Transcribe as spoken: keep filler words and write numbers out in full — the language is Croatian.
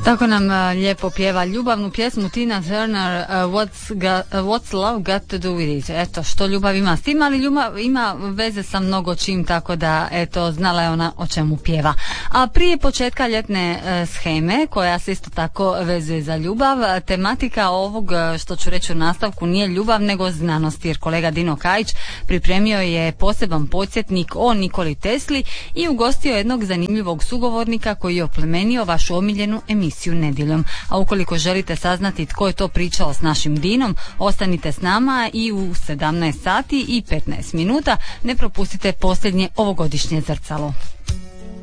Tako nam uh, lijepo pjeva ljubavnu pjesmu Tina Turner, uh, what's, got, uh, what's love got to do with it. Eto, što ljubav ima s tim, ali ljubav ima veze sa mnogo čim, tako da, eto, znala je ona o čemu pjeva. A prije početka ljetne uh, sheme, koja se isto tako vezuje za ljubav, tematika ovog, što ću reći u nastavku, nije ljubav, nego znanost, jer kolega Dino Kajić pripremio je poseban podsjetnik o Nikoli Tesli i ugostio jednog zanimljivog sugovornika koji je oplemenio vašu omiljenu emisiju Nedjeljom. A ukoliko želite saznati tko je to pričao s našim Dinom, ostanite s nama i u sedamnaest sati i petnaest minuta ne propustite posljednje ovogodišnje zrcalo.